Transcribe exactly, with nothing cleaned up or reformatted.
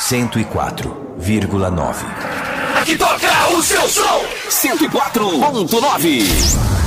cento e quatro vírgula nove. Aqui toca o seu som. cento e quatro ponto nove.